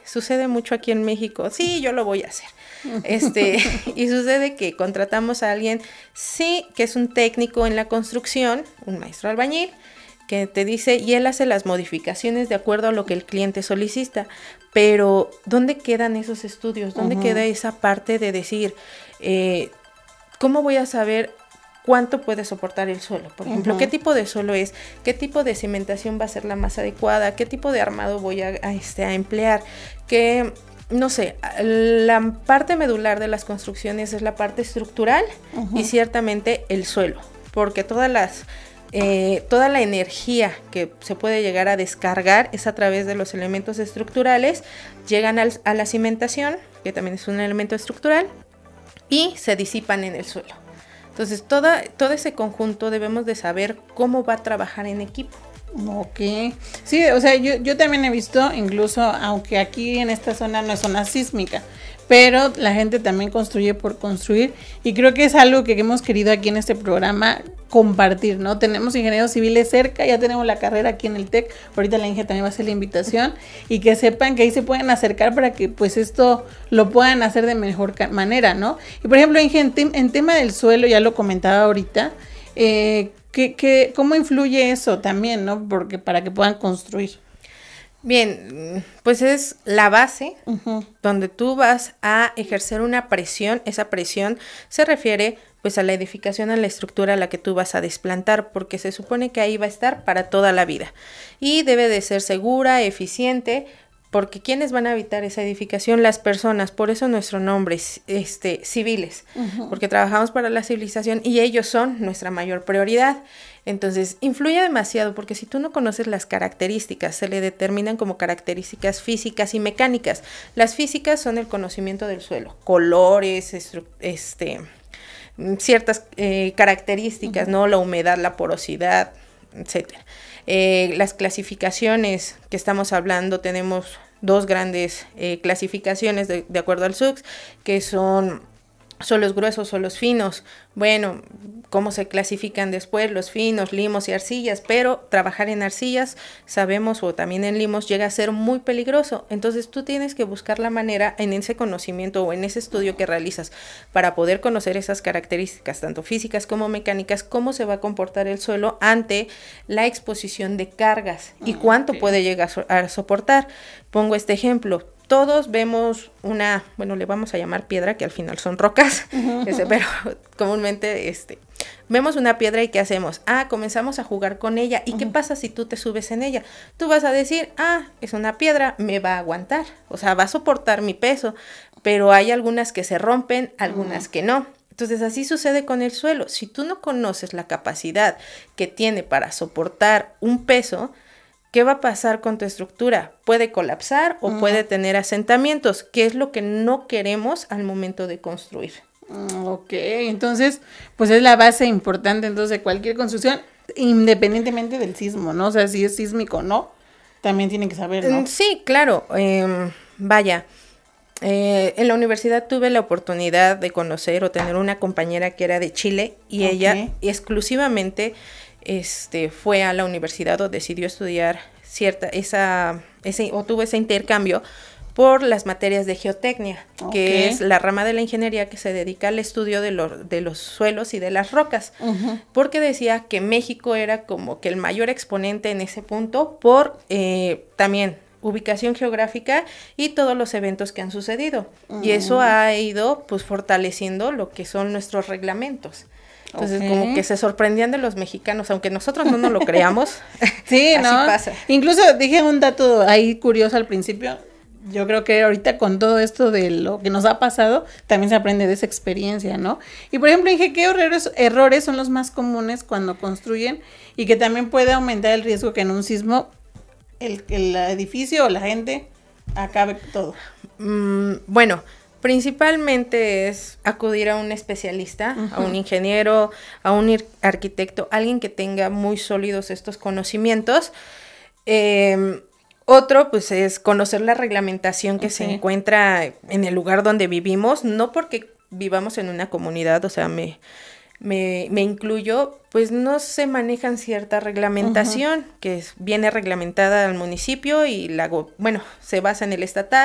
sucede mucho aquí en México, sí, yo lo voy a hacer. Y sucede que contratamos a alguien, sí, que es un técnico en la construcción, un maestro albañil, que te dice, y él hace las modificaciones de acuerdo a lo que el cliente solicita, pero ¿dónde quedan esos estudios? ¿Dónde queda esa parte de decir, cómo voy a saber cuánto puede soportar el suelo? Por ejemplo, ¿qué tipo de suelo es? ¿Qué tipo de cimentación va a ser la más adecuada? ¿Qué tipo de armado voy a emplear? ¿Qué...? No sé, la parte medular de las construcciones es la parte estructural y ciertamente el suelo, porque toda la energía que se puede llegar a descargar es a través de los elementos estructurales, llegan a la cimentación, que también es un elemento estructural, y se disipan en el suelo. Entonces, todo ese conjunto debemos de saber cómo va a trabajar en equipo. Ok, sí, o sea, yo también he visto, incluso aunque aquí en esta zona no es zona sísmica, pero la gente también construye por construir, y creo que es algo que hemos querido aquí en este programa compartir, ¿no? Tenemos ingenieros civiles cerca, ya tenemos la carrera aquí en el TEC, ahorita la Inge también va a hacer la invitación, y que sepan que ahí se pueden acercar para que pues esto lo puedan hacer de mejor manera, ¿no? Y por ejemplo, Inge, en tema del suelo, ya lo comentaba ahorita, ¿cómo influye eso también, ¿no? Porque para que puedan construir. Bien, pues es la base donde tú vas a ejercer una presión. Esa presión se refiere pues a la edificación, a la estructura a la que tú vas a desplantar, porque se supone que ahí va a estar para toda la vida y debe de ser segura, eficiente, porque ¿quiénes van a habitar esa edificación? Las personas. Por eso nuestro nombre es civiles, porque trabajamos para la civilización y ellos son nuestra mayor prioridad. Entonces, influye demasiado, porque si tú no conoces las características, se le determinan como características físicas y mecánicas. Las físicas son el conocimiento del suelo, colores, ciertas características, ¿no? La humedad, la porosidad, etcétera. Las clasificaciones que estamos hablando, tenemos dos grandes clasificaciones de acuerdo al SUCS, que son suelos gruesos, suelos finos. Bueno, cómo se clasifican después los finos, limos y arcillas, pero trabajar en arcillas, sabemos, o también en limos, llega a ser muy peligroso. Entonces tú tienes que buscar la manera en ese conocimiento o en ese estudio que realizas para poder conocer esas características, tanto físicas como mecánicas, cómo se va a comportar el suelo ante la exposición de cargas y cuánto puede llegar a soportar. Pongo este ejemplo. Todos vemos le vamos a llamar piedra, que al final son rocas, pero comúnmente vemos una piedra y ¿qué hacemos? Comenzamos a jugar con ella. ¿Y qué pasa si tú te subes en ella? Tú vas a decir, es una piedra, me va a aguantar, o sea, va a soportar mi peso, pero hay algunas que se rompen, algunas que no. Entonces así sucede con el suelo. Si tú no conoces la capacidad que tiene para soportar un peso, ¿qué va a pasar con tu estructura? Puede colapsar o puede tener asentamientos, que es lo que no queremos al momento de construir. Ok, entonces, pues es la base importante entonces de cualquier construcción, independientemente del sismo, ¿no? O sea, si es sísmico o no, también tienen que saber, ¿no? Sí, claro. En la universidad tuve la oportunidad de conocer o tener una compañera que era de Chile y ella exclusivamente fue a la universidad o decidió estudiar tuvo ese intercambio por las materias de geotecnia, que es la rama de la ingeniería que se dedica al estudio de los suelos y de las rocas, porque decía que México era como que el mayor exponente en ese punto por también ubicación geográfica y todos los eventos que han sucedido, y eso ha ido pues fortaleciendo lo que son nuestros reglamentos. Entonces, como que se sorprendían de los mexicanos, aunque nosotros no nos lo creamos. Sí, así ¿no? pasa. Incluso dije un dato ahí curioso al principio. Yo creo que ahorita con todo esto de lo que nos ha pasado, también se aprende de esa experiencia, ¿no? Y por ejemplo, dije, ¿qué errores son los más comunes cuando construyen y que también puede aumentar el riesgo que en un sismo el edificio o la gente acabe todo? Bueno, principalmente es acudir a un especialista, a un ingeniero, a un arquitecto, alguien que tenga muy sólidos estos conocimientos. Otro, pues, es conocer la reglamentación que se encuentra en el lugar donde vivimos, no porque vivamos en una comunidad, o sea, me incluyo, pues no se manejan cierta reglamentación que viene reglamentada al municipio y se basa en el estatal.